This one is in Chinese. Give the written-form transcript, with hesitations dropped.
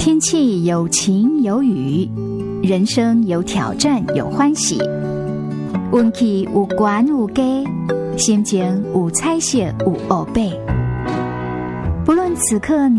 天气有晴有雨，人生有挑战有欢喜，运气有悬有低，心情有彩色有乌白。不论此刻你